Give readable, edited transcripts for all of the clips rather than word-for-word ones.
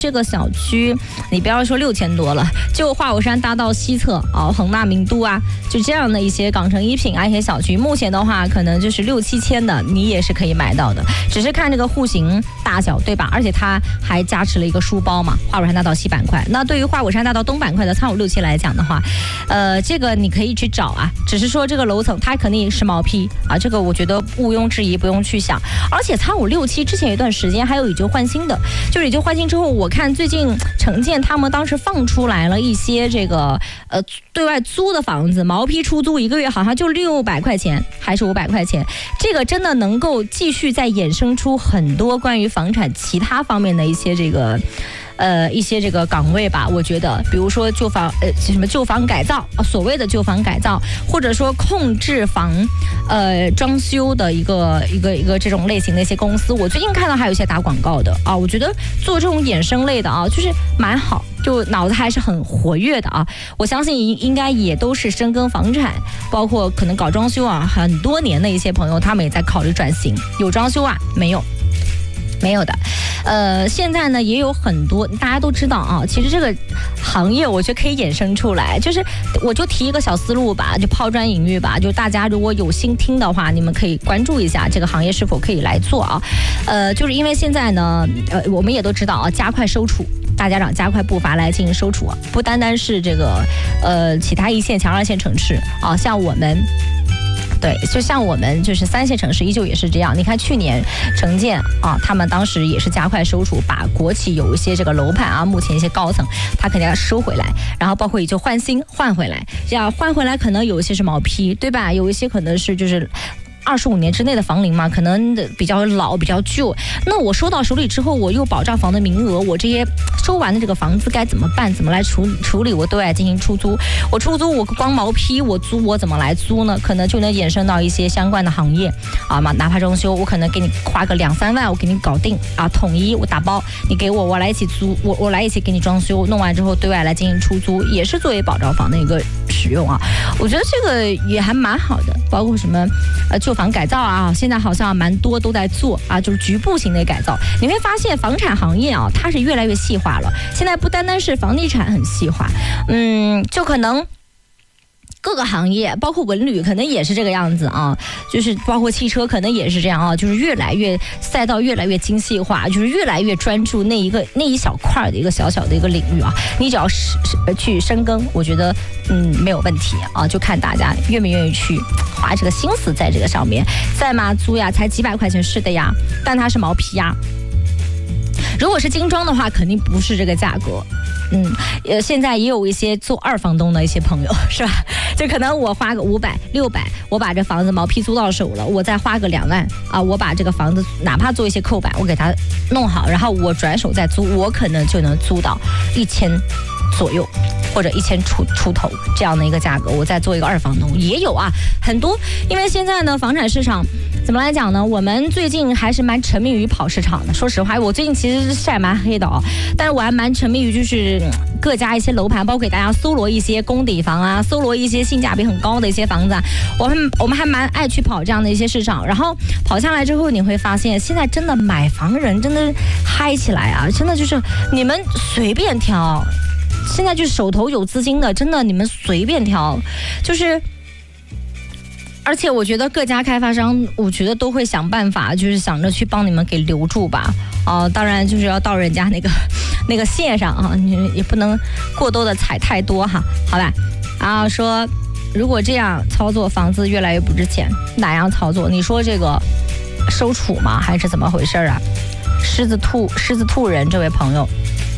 这个小区，你不要说6000多了，就华果山大道西侧啊，恒大名都啊，就这样的一些港城一品啊，一些小区，目前的话可能就是6、7千的，你也是可以买到的，只是看这个户型大小，对吧？而且它还加持了一个书包嘛，华果山大道西板块。那对于华果山大道东板块的仓5、6、7来讲的话，这个你可以去找啊，只是说这个楼层它肯定是毛坯啊，这个我觉得毋庸置疑，不用去想。而且仓5、6、7之前有一段时间还有以旧换新的，就是以旧换新之后，我看最近城建他们当时放出来了一些这个对外租的房子，毛坯出租1个月好像就600块钱还是500块钱，这个真的能够继续再衍生出很多关于房产其他方面的一些这个岗位吧，我觉得，比如说旧房什么旧房改造，所谓的旧房改造，或者说控制房装修的一个这种类型的一些公司，我最近看到还有一些打广告的啊，我觉得做这种衍生类的啊，就是蛮好，就脑子还是很活跃的啊。我相信应该也都是深耕房产，包括可能搞装修啊很多年的一些朋友，他们也在考虑转型。有装修啊？没有的。现在呢也有很多大家都知道啊，其实这个行业我觉得可以衍生出来，就是我就提一个小思路吧，就抛砖引玉吧，就大家如果有心听的话，你们可以关注一下这个行业是否可以来做啊。就是因为现在呢我们也都知道啊，加快收储，大家长加快步伐来进行收储啊，不单单是这个其他1线强2线城市啊，像我们。对，就像我们就是3线城市依旧也是这样。你看去年城建啊，他们当时也是加快收储，把国企有一些这个楼盘啊，目前一些高层他肯定要收回来，然后包括也就换新换回来，这样换回来可能有一些是毛坯，对吧？有一些可能是就是25年之内的房龄嘛，可能比较老比较旧，那我收到手里之后，我又保障房的名额，我这些收完的这个房子该怎么办？怎么来处理？我都要进行出租。我出租，我光毛坯我租，我怎么来租呢？可能就能衍生到一些相关的行业啊嘛，哪怕装修，我可能给你花个2、3万，我给你搞定啊，统一我打包，你给我来一起租，我来一起给你装修，弄完之后对外来进行出租，也是作为保障房的一个使用啊。我觉得这个也还蛮好的，包括什么旧房改造啊，现在好像蛮多都在做啊，就是局部型的改造。你会发现房产行业啊，它是越来越细化了。现在不单单是房地产很细化，就可能各个行业，包括文旅可能也是这个样子啊，就是包括汽车可能也是这样啊，就是越来越赛道越来越精细化，就是越来越专注那一小块的一个小小的一个领域啊。你只要去深耕，我觉得没有问题啊，就看大家愿不愿意去花这个心思在这个上面。在嘛租呀，才几百块钱是的呀，但它是毛坯呀。如果是精装的话，肯定不是这个价格。现在也有一些做2房东的一些朋友，是吧？就可能我花个500、600，我把这房子毛坯租到手了，我再花个2万啊，我把这个房子哪怕做一些扣板，我给它弄好，然后我转手再租，我可能就能租到1000左右，或者1000出头这样的一个价格，我再做一个2房东也有啊，很多。因为现在呢，房产市场怎么来讲呢？我们最近还是蛮沉迷于跑市场的。说实话，我最近其实晒蛮黑的哦，但是我还蛮沉迷于就是各家一些楼盘，包括给大家搜罗一些公底房啊，搜罗一些性价比很高的一些房子啊。我们还蛮爱去跑这样的一些市场，然后跑下来之后，你会发现现在真的买房人真的嗨起来啊，真的就是你们随便挑。现在就是手头有资金的，真的你们随便挑，就是而且我觉得各家开发商，我觉得都会想办法，就是想着去帮你们给留住吧。当然就是要到人家那个线上啊，你也不能过多的踩太多哈，好吧？然后说如果这样操作，房子越来越不值钱，哪样操作？你说这个收储吗？还是怎么回事啊？狮子兔人这位朋友。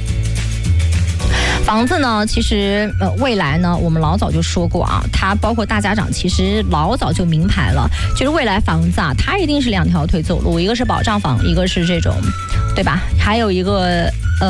房子呢，其实未来呢，我们老早就说过啊，它包括大家长其实老早就明牌了，就是未来房子啊，它一定是2条腿走路，一个是保障房，一个是这种，对吧？还有一个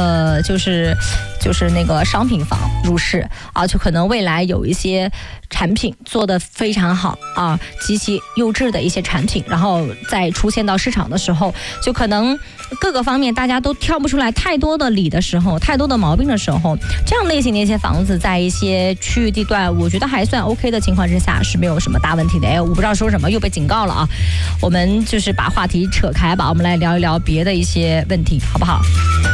就是那个商品房入市啊，就可能未来有一些产品做得非常好啊，极其优质的一些产品，然后再出现到市场的时候，就可能各个方面大家都挑不出来太多的理的时候，太多的毛病的时候，这样类型的一些房子在一些区域地段，我觉得还算 OK 的情况之下是没有什么大问题的。我不知道说什么又被警告了啊，我们就是把话题扯开吧，我们来聊一聊别的一些问题，好不好？